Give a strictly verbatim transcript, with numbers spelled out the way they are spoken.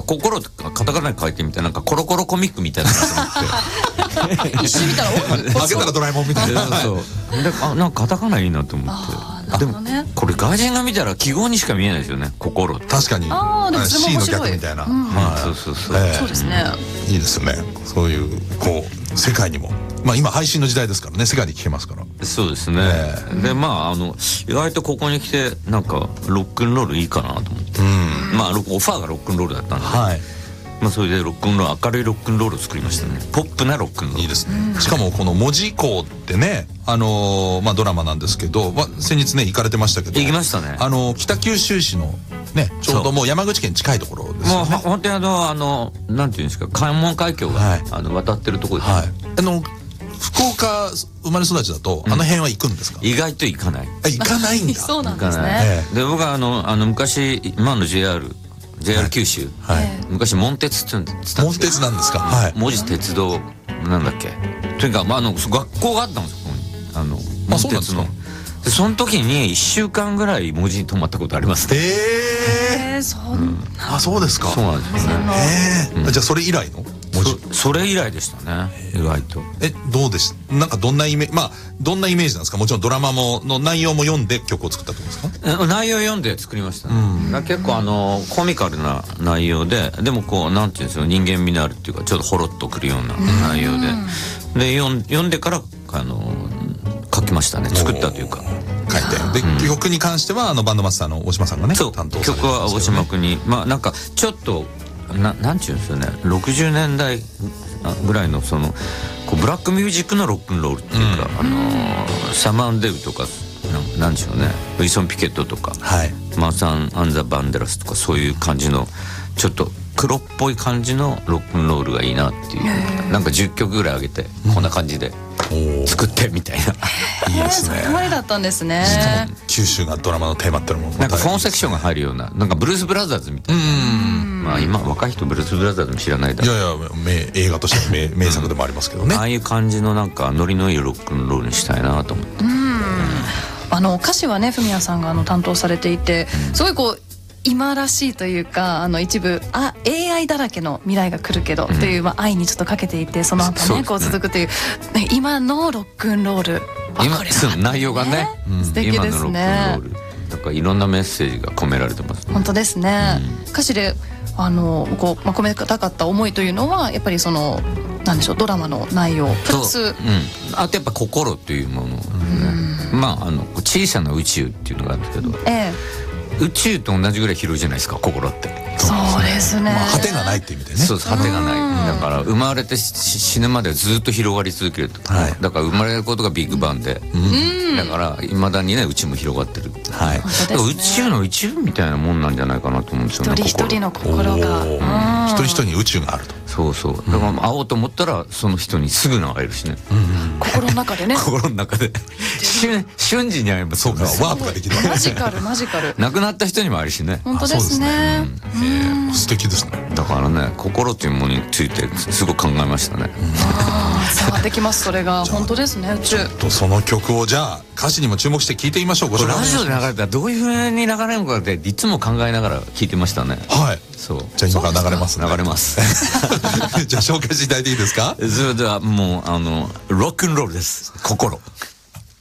心とかカタカナで書いてみたらなんかコロコロコミックみたいなのが一瞬見たらお開けたらドラえもんみたいな。 そうそうであなんかカタカナいいなと思ってでもこれ外人が見たら記号にしか見えないですよね心って。 確かにあーでもそれも面シー の白い逆みたいな、 うんはいそうそうそう、 ええそうですね、 いいですね。そういうこう世界にもまあ今配信の時代ですからね世界で聞けますから。 そうですね、 えでまああの意外とここに来てなんかロックンロールいいかなと思って、 うんまあロオファーがロックンロールだったんで、 はいまあ、それでロックンロール明るいロックンロールを作りましたね。ポップなロックンロールいいですね。しかもこの門司港ってねあのーまあドラマなんですけど、まあ、先日ね行かれてましたけど行きましたね。 あのー北九州市のねちょうどもう山口県近いところですもうよね。 本当にあのあのなんていうんですか関門海峡が、 はいあの渡ってるところです、 はいあの福岡生まれ育ちだと、あの辺は行くんですか。 意外と行かない。 あ行かないんだ。 そうなんです行かないね、 えで僕はあのあの昔今の ジェイアール ジェイアール 九州、 はいえ昔門鉄って言ってたんです門よ。 鉄なんですか。はい門司鉄道なんだっけとにかく、まあ、あの学校があったんですよここにあのあそうなんですか。 でその時にいっしゅうかんぐらい門司に泊まったことありますね。 えええー、そんなあそうですか。 そうなんですよね。 ええじゃあそれ以来の文字。 そそれ以来でしたね意外と。 えどうでしなんかどんなイメージまあどんなイメージなんですか。もちろんドラマもの内容も読んで曲を作ったってことですか。 え内容読んで作りましたね、だから結構あのコミカルな内容ででもこうなんていうんですよ人間味のあるっていうかちょっとほろっとくるような内容でで読ん読んでからあの書きましたね作ったというか。 書いてで、曲に関してはあのバンドマスターの大島さんがねそう担当されて曲は大島君にまあなんかちょっとななんていうんですよねろくじゅうねんだいぐらいのそのこうブラックミュージックのロックンロールっていうか、あのーサマンデブとかななんでしょうねウィソン・ピケットとか、 はいマーサン・アン・ザ・バンデラスとかそういう感じのちょっと黒っぽい感じのロックンロールがいいなっていうなんかじゅっきょくぐらい上げてこんな感じでおー作ってみたいないいですそね。 こまでだったんですね。 しかも九州がドラマのテーマってのもなんかフォンセクシションが入るようななんかブルース・ブラザーズみたいなまあ今若い人ブルース・ブラザーズも知らないだろういやいや名映画としての名名作でもありますけどね。 ああいう感じのなんかノリのいいロックンロールにしたいなと思ってあの歌詞はねフミヤさんがあの担当されていてすごいこう今らしいというかあの一部あ エーアイ だらけの未来が来るけど、うん、という、まあ、愛にちょっとかけていてその後ねこう続くという、ね、今のロックンロール今その内容がね、 うん、素敵ですね。 今のロックンロールなんかいろんなメッセージが込められてますね。 本当ですね、うん、歌詞であのこう、まあ、込めたかった思いというのはやっぱりそのなんでしょうドラマの内容プラス、うん、 あとやっぱ心というもの、ね、まああの小さな宇宙っていうのがあるんですけど、ええ宇宙と同じぐらい広いじゃないですか心って。 そうですね、 まあ、果てがないっていう意味でね。 そうです果てがないだから生まれて死ぬまでずっと広がり続けると、はい、だから生まれることがビッグバンで、うん、だからいまだにね宇宙も広がってる、はい、ね、宇宙の一部みたいなもんなんじゃないかなと思うんですよね。 一人一人の心が一人一人に宇宙があると。 そうそうだから会おうと思ったらその人にすぐ流れるしね、うんうん、 心の中でね心の中で瞬, 瞬時に会えばそうかワープができるマジカルマジカル亡くなった人にもあるしね。 本当ですね、 うんえー、素敵ですね。 だからね心というものについてすごく考えましたね。 あ伝わってきますそれが本当ですね宇宙。 ちょっとその曲をじゃあ歌詞にも注目して聴いてみましょう。ごラジオで流れたらどういう風に流れるのかっていつも考えながら聴いてましたね。 はいそうじゃあ今から流れますね。 流れますじゃあ紹介していただいていいですか。 それではもうあのロックンロールです心